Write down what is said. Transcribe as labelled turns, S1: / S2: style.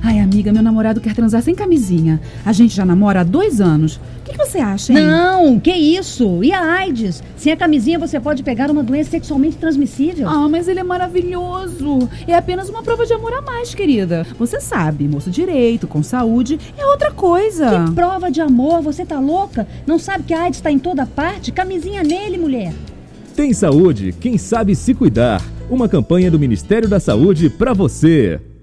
S1: Ai, amiga, meu namorado quer transar sem camisinha. A gente já namora há 2 anos. O que você acha, hein?
S2: Não, que isso? E a AIDS? Sem a camisinha você pode pegar uma doença sexualmente transmissível.
S1: Ah, mas ele é maravilhoso. É apenas uma prova de amor a mais, querida. Você sabe, moço direito, com saúde, é outra coisa.
S2: Que prova de amor? Você tá louca? Não sabe que a AIDS tá em toda parte? Camisinha nele, mulher.
S3: Tem saúde, quem sabe se cuidar. Uma campanha do Ministério da Saúde pra você.